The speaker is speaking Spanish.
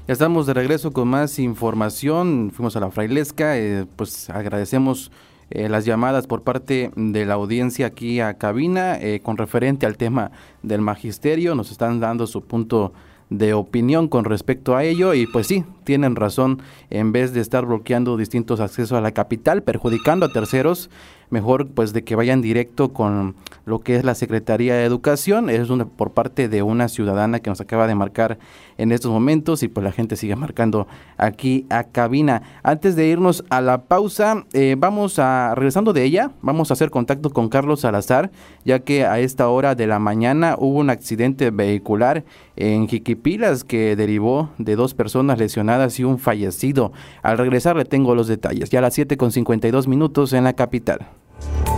Ya estamos de regreso con más información. Fuimos a la Frailesca, pues agradecemos las llamadas por parte de la audiencia aquí a cabina con referente al tema del magisterio. Nos están dando su punto de opinión con respecto a ello y pues sí, tienen razón. En vez de estar bloqueando distintos accesos a la capital, perjudicando a terceros, mejor pues de que vayan directo con lo que es la Secretaría de Educación. Es por parte de una ciudadana que nos acaba de marcar en estos momentos y pues la gente sigue marcando aquí a cabina. Antes de irnos a la pausa, regresando de ella, vamos a hacer contacto con Carlos Salazar, ya que a esta hora de la mañana hubo un accidente vehicular en Jiquipilas que derivó de 2 personas lesionadas y un fallecido. Al regresar le tengo los detalles, ya a las 7:52 en la capital.